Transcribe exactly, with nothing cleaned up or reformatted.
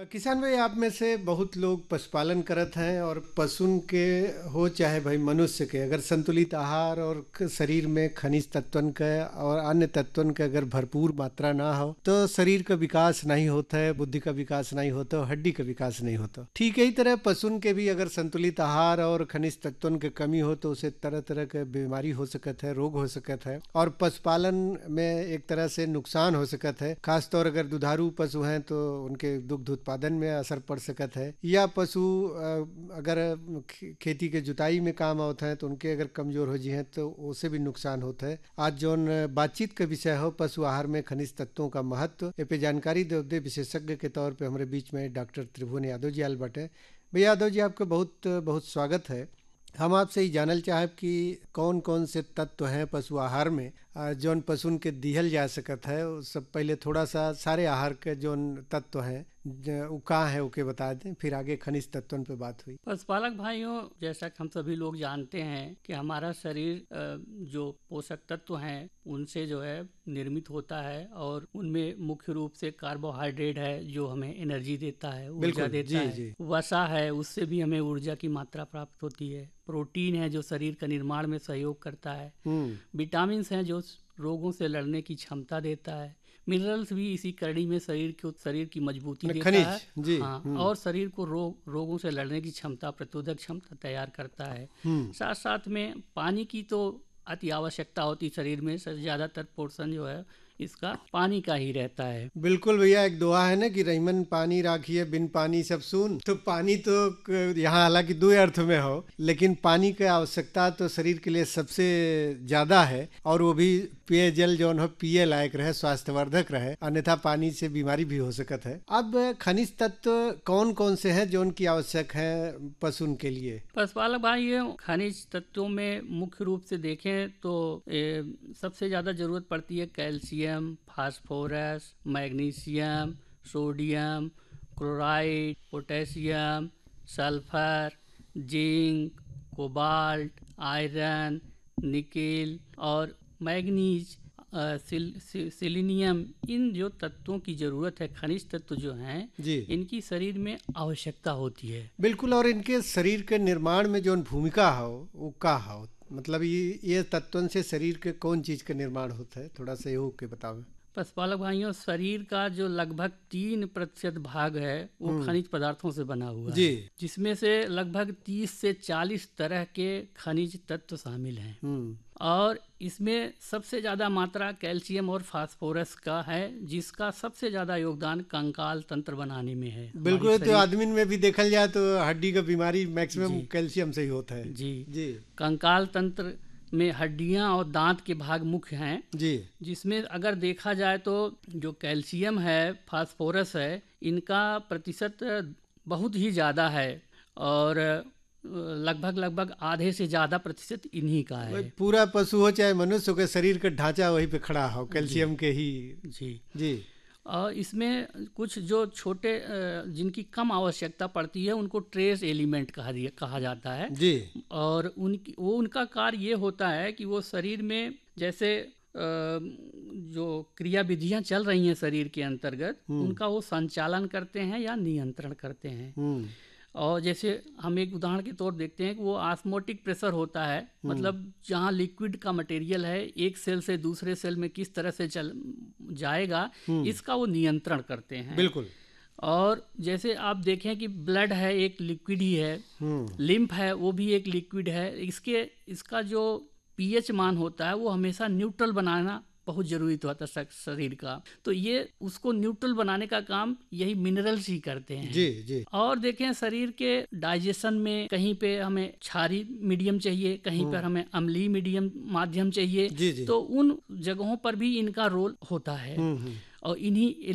किसान भाई, आप में से बहुत लोग पशुपालन करत हैं और पशुन के हो चाहे भाई मनुष्य के, अगर संतुलित आहार और क- शरीर में खनिज तत्वन के और अन्य तत्वन के अगर भरपूर मात्रा ना हो तो शरीर का विकास नहीं होता है, बुद्धि का विकास नहीं होता, हड्डी का विकास नहीं होता। ठीक है, ही तरह पशुन के भी अगर संतुलित आहार और खनिज तत्वन के कमी हो तो उसे तरह तरह के बीमारी हो सकत है, रोग हो सकत है और पशुपालन में एक तरह से नुकसान हो सकत है। खासतौर अगर दुधारू पशु हैं तो उनके दुग्ध उत्पादन में असर पड़ सकत है, या पशु अ, अगर खे- खेती के जुताई में काम आवत हैं तो उनके अगर कमजोर हो जी हैं तो उससे भी नुकसान होता है। आज जौन बातचीत का विषय हो पशु आहार में खनिज तत्वों का महत्व, ए पे जानकारी दे विशेषज्ञ के तौर पे हमारे बीच में डॉक्टर त्रिभुवन यादव जी आल बटे। भैया यादव जी, आपका बहुत बहुत स्वागत है। हम आपसे ही जानल चाहब कि कौन कौन से तत्व हैं पशु आहार में अ, जौन पशुन के दिहल जा सकत है। वो सब पहले थोड़ा सा सारे आहार के जौन तत्व हैं ज- वो का है उके बता दें, फिर आगे खनिज तत्वन पे बात हुई। पशुपालक भाइयों, जैसा कि हम सभी लोग जानते हैं कि हमारा शरीर अ, जो पोषक तत्व हैं उनसे जो है निर्मित होता है, और उनमें मुख्य रूप से कार्बोहाइड्रेट है जो हमें एनर्जी देता है, ऊर्जा बिल्कुल, देता जी है। जी। वसा है, उससे भी हमें ऊर्जा की मात्रा प्राप्त होती है। प्रोटीन है जो शरीर का निर्माण में सहयोग करता है। हम्म। विटामिन्स हैं जो रोगों से लड़ने की क्षमता देता है। मिनरल्स भी इसी कड़ी में शरीर को शरीर की मजबूती न, देता खनिज, है। जी। हाँ, हम्म और शरीर को रोग रोगों से लड़ने की क्षमता, प्रतिरोधक क्षमता तैयार करता है। हम्म। साथ साथ में पानी की तो अति आवश्यकता होती शरीर में। सबसे ज़्यादातर पोर्शन जो है इसका पानी का ही रहता है। बिल्कुल भैया, एक दुआ है ना कि रहीमन पानी राखिए बिन पानी सब सून। तो पानी तो क- यहाँ हालांकि दो अर्थ में हो, लेकिन पानी की आवश्यकता तो शरीर के लिए सबसे ज्यादा है, और वो भी पेयजल जौन हो पिए लायक रहे, स्वास्थ्यवर्धक रहे, अन्यथा पानी से बीमारी भी हो सकत है। अब खनिज तत्व कौन कौन से हैं जो उनकी आवश्यक है पशुन के लिए? पशुपालक भाई, ये खनिज तत्वों में मुख्य रूप से देखें तो ए, सबसे ज़्यादा ज़रूरत पड़ती है calcium, phosphorus, magnesium, sodium, chloride, potassium, sulphur, zinc, cobalt, iron, nickel और मैग्नीज, अ, सिल, सि, सिलीनियम। इन जो तत्वों की ज़रूरत है, खनिज तत्व जो हैं, जी इनकी शरीर में आवश्यकता होती है। बिल्कुल। और इनके शरीर के निर्माण में जो भूमिका हो वो का हो, मतलब ये ये तत्वन से शरीर के कौन चीज का निर्माण होता है, थोड़ा सा ये के बताओ। पशुपालक भाइयों, शरीर का जो लगभग तीन प्रतिशत भाग है वो हम्म। खनिज पदार्थों से बना हुआ जी। है, जिसमें से लगभग तीस से चालीस तरह के खनिज तत्व शामिल हैं। हम्म। और इसमें सबसे ज़्यादा मात्रा कैल्शियम और फास्फोरस का है, जिसका सबसे ज़्यादा योगदान कंकाल तंत्र बनाने में है हमारी बिल्कुल, तो शरीर। आदमी में भी देखल जाए तो हड्डी का बीमारी मैक्सिमम जी कैल्शियम से ही होता है। जी। जी कंकाल तंत्र में हड्डियां और दांत के भाग मुख्य हैं, जी। जिसमें अगर देखा जाए तो जो कैल्शियम है, फास्फोरस है, इनका प्रतिशत बहुत ही ज़्यादा है, और लगभग लगभग आधे से ज़्यादा प्रतिशत इन्हीं का भाई, है। पूरा पशु हो चाहे मनुष्य हो, के शरीर का ढांचा वहीं पे खड़ा हो जी कैल्शियम के ही। जी। जी। और इसमें कुछ जो छोटे अ, जिनकी कम आवश्यकता पड़ती है उनको ट्रेस एलिमेंट कहा दिया कहा जाता है। जी। और उनकी वो उनका कार्य ये होता है कि वो शरीर में जैसे अ, जो क्रिया विधियाँ चल रही हैं शरीर के अंतर्गत, हम्म उनका वो संचालन करते हैं या नियंत्रण करते हैं। हम्म और जैसे हम एक उदाहरण के तौर देखते हैं कि वो ऑस्मोटिक प्रेशर होता है, मतलब जहाँ लिक्विड का मटेरियल है एक सेल से दूसरे सेल में किस तरह से चल जाएगा, हम्म इसका वो नियंत्रण करते हैं। बिल्कुल। और जैसे आप देखें कि ब्लड है एक लिक्विड ही है, हम्म लिम्फ है वो भी एक लिक्विड है। इसके इसका जो पीएच मान होता है वो हमेशा न्यूट्रल बनाना बहुत जरूरी तो होता है शरीर का। तो ये उसको न्यूट्रल बनाने का काम यही मिनरल्स ही करते हैं। जी जी। और देखें शरीर के डाइजेशन में कहीं पे हमें क्षारी मीडियम चाहिए, कहीं पर हमें अम्लीय मीडियम माध्यम चाहिए। जी जी। तो उन जगहों पर भी इनका रोल होता है। हम्म हम्म और इन्हीं